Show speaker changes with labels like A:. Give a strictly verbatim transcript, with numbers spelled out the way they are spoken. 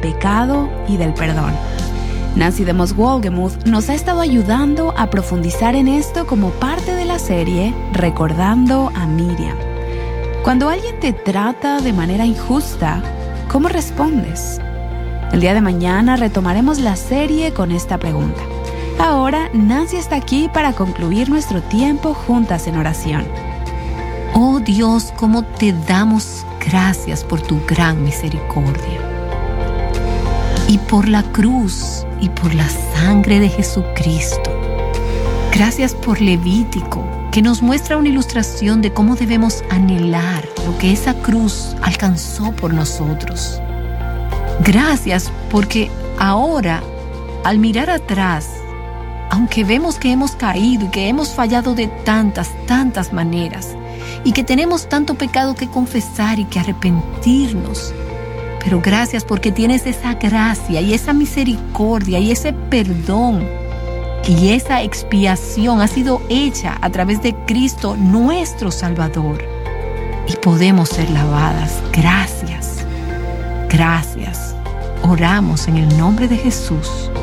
A: pecado y del perdón. Nancy DeMoss Wolgemuth nos ha estado ayudando a profundizar en esto como parte de la serie Recordando a Miriam. Cuando alguien te trata de manera injusta, ¿cómo respondes? El día de mañana retomaremos la serie con esta pregunta. Ahora, Nancy está aquí para concluir nuestro tiempo juntas en oración.
B: Oh Dios, cómo te damos gracias por tu gran misericordia. Y por la cruz y por la sangre de Jesucristo. Gracias por Levítico, que nos muestra una ilustración de cómo debemos anhelar lo que esa cruz alcanzó por nosotros. Gracias porque ahora, al mirar atrás, aunque vemos que hemos caído y que hemos fallado de tantas, tantas maneras, y que tenemos tanto pecado que confesar y que arrepentirnos, pero gracias porque tienes esa gracia y esa misericordia y ese perdón, y esa expiación ha sido hecha a través de Cristo, nuestro Salvador, y podemos ser lavadas. Gracias, gracias. Oramos en el nombre de Jesús.